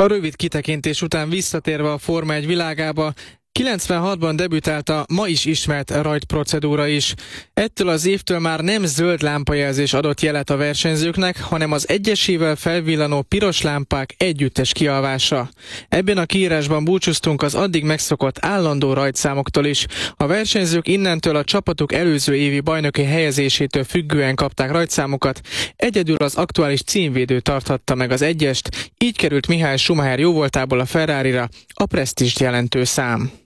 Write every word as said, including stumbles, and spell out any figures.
A rövid kitekintés után visszatérve a Forma egy világába, kilencvenhatban debütált a ma is ismert rajtprocedúra is. Ettől az évtől már nem zöld lámpajelzés adott jelet a versenyzőknek, hanem az egyesével felvillanó piros lámpák együttes kialvása. Ebben a kiírásban búcsúztunk az addig megszokott állandó rajtszámoktól is. A versenyzők innentől a csapatuk előző évi bajnoki helyezésétől függően kapták rajtszámokat, egyedül az aktuális címvédő tarthatta meg az egyest, így került Michael Schumacher jóvoltából a Ferrarira a presztízst jelentő szám.